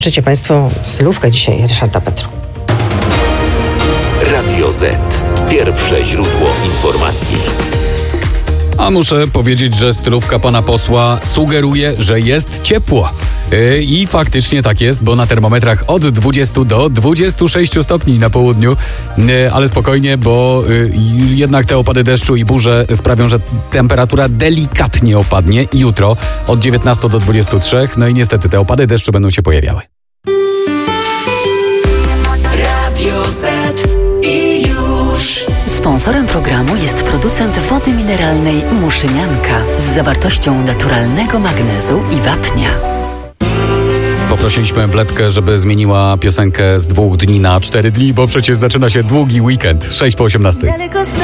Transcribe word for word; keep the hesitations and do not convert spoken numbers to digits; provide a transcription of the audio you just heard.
Słyszycie Państwo stylówkę dzisiaj Ryszarda Petru. Radio Z. Pierwsze źródło informacji. A muszę powiedzieć, że stylówka pana posła sugeruje, że jest ciepło. Yy, I faktycznie tak jest, bo na termometrach od dwudziestu do dwudziestu sześciu stopni na południu. Yy, ale spokojnie, bo yy, jednak te opady deszczu i burze sprawią, że temperatura delikatnie opadnie jutro od dziewiętnastu do dwudziestu trzech. No i niestety te opady deszczu będą się pojawiały. Radio Z. I już. Sponsorem programu jest producent wody mineralnej Muszynianka z zawartością naturalnego magnezu i wapnia. Poprosiliśmy Bledkę, żeby zmieniła piosenkę z dwóch dni na cztery dni, bo przecież zaczyna się długi weekend. sześć po osiemnastej.